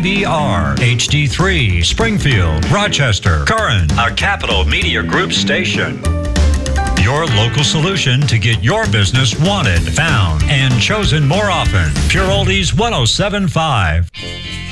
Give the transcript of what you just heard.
KBR, HD3, Springfield, Rochester, Curran, a Capital Media Group station. Your local solution to get your business wanted, found, and chosen more often. Pure Oldies 107.5.